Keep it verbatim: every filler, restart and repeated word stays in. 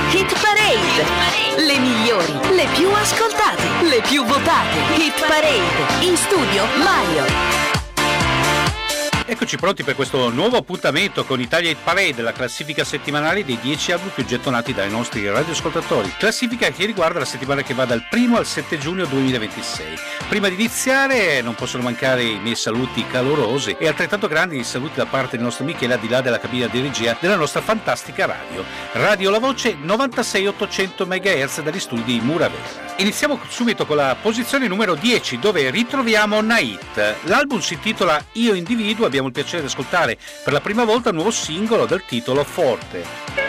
Hit Parade, le migliori, le più ascoltate, le più votate. Hit Parade, in studio Mario. Eccoci pronti per questo nuovo appuntamento con Italia Hit Parade, la classifica settimanale dei dieci album più gettonati dai nostri radioascoltatori. Classifica che riguarda la settimana che va dal primo al sette giugno duemilaventisei. Prima di iniziare non possono mancare i miei saluti calorosi e altrettanto grandi saluti da parte del nostro Michele al di là della cabina di regia della nostra fantastica radio. Radio La Voce novantasei ottocento megahertz dagli studi di Muravera. Iniziamo subito con la posizione numero dieci dove ritroviamo Nait. L'album si intitola Io Individuo, abbiamo il piacere di ascoltare per la prima volta il nuovo singolo del titolo Forte.